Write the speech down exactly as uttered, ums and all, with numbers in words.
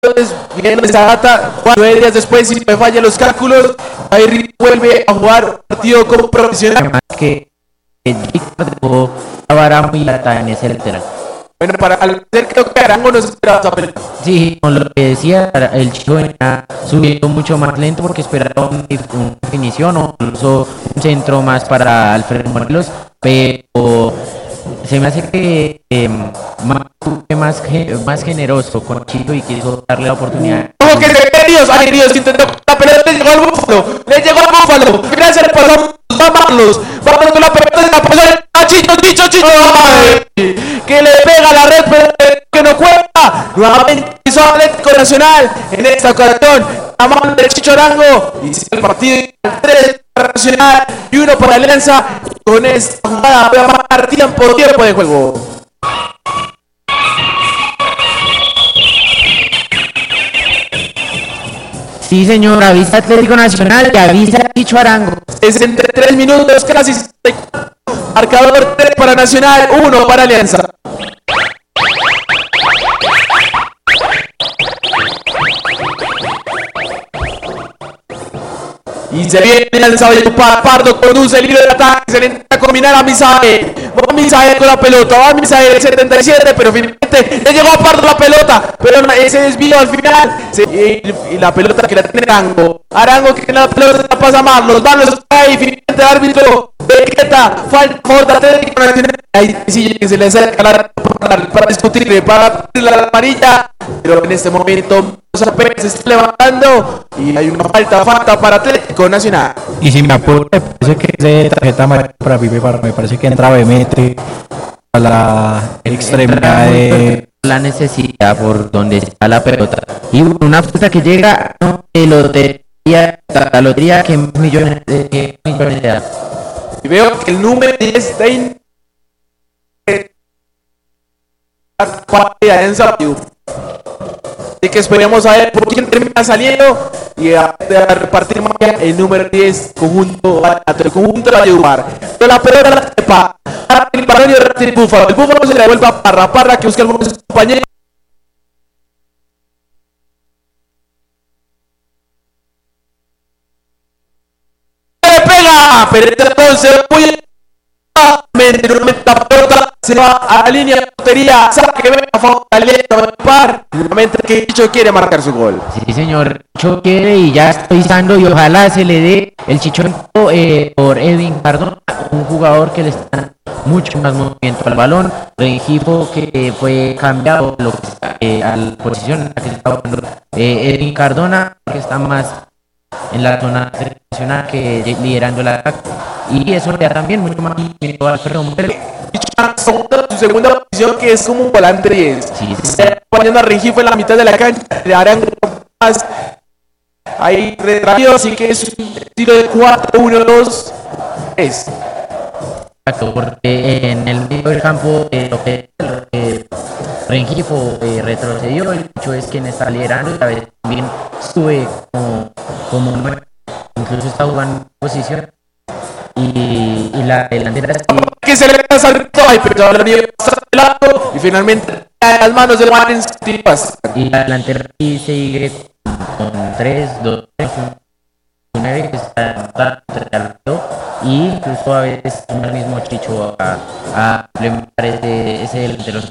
Viene esa data, nueve días después, si me fallan los cálculos, ahí vuelve a jugar partido como profesional. Además que el Víctor la vara muy alta en ese lateral. Bueno, para al ser creo que Arango no se esperaba esa pelota. Sí, con lo que decía, el chico venía subiendo mucho más lento porque esperaba un- una definición o incluso un centro más para Alfredo Morelos, pero se me hace que eh, más, más, ge- más generoso con Chico y quiso darle la oportunidad. Ojo que se ve Dios, ay Dios, intentó la pelota, le llegó al búfalo, le llegó al búfalo, gracias, le pasó a Marlos, vamos con la pelota, se la pasó a Chicho, Chicho, Chicho, ay, que le pega la red, pero que no cuenta, nuevamente hizo Atlético Nacional, en esta ocasión, a mano de Chicho Arango, y sigue el partido tres para Nacional y uno para Alianza, con esta jugada voy a marcar tiempo, tiempo de juego. Sí, señor, avisa Atlético Nacional y avisa Chicho Arango. sesenta y tres minutos, casi sesenta y cuatro. Marcador tres para Nacional, uno para Alianza. Y se viene el Saballo Pardo, conduce el hilo de ataque, se le intenta combinar a Misael. Va Misael con la pelota, va Misael el setenta y siete, pero finalmente le llegó a Pardo la pelota, pero ese desvío al final. Se, y, y la pelota que la tiene Arango. Arango que la pelota la pasa a Marlos, Marlos ahí, finalmente el árbitro. Vequeta, falta por Atlético Nacional. Ahí sí que se le acerca la para, para discutirle, para la amarilla, pero en este momento Sosa Pérez se está levantando y hay una falta, falta para Atlético Nacional. Y si me apuro, me parece que es de tarjeta amarilla para Pipe Parra, me parece que entra Bemetre a la extremidad de... La necesidad por donde está la pelota. Y una falta que llega ¿no? de lotería, la lotería que millones de que millones de edad. Y veo que el número diez está en en Zapio. Así que esperemos a ver por quién termina saliendo y a, a repartir más el número diez conjunto el conjunto de la Yumar. Pero la pelota la trepa el balón y el búfalo. El búfalo se le devuelve a Parra, Parra que busca el de su compañero. ¡Le pega! Pero entonces muy nuevamente la pelota se va a la línea de portería, saque que venga a favor de par, nuevamente que Chicho quiere marcar su gol. Sí, señor, Chicho quiere y ya está pisando y ojalá se le dé el chichón eh, por Edwin Cardona, un jugador que le está mucho más movimiento al balón. Rengifo que fue cambiado lo, eh, a la posición en la que está jugando eh, Edwin Cardona, que está más en la zona nacional que liderando el ataque. Y eso le da también mucho más movimiento al Alfredo Morelos. Su segunda posición que es como un volante diez. Sí, sí. Está acompañando a Rengifo en la mitad de la cancha. Le harán más ahí retraído, así que es un tiro de cuatro uno dos tres. Exacto, porque en el medio del campo eh, lo que, lo que Rengifo eh, retrocedió, el hecho es quien está liderando y a veces también sube como, como nueve, incluso está jugando en posición y, y la delantera sí, Que se le pasa al ay, pero la nieve pasa de lado y finalmente a las manos del Juan Tipas. y la delantera sí sigue con tres, dos, nueve que está alto y incluso a veces el mismo Chicho a, a implementar ese, ese delantero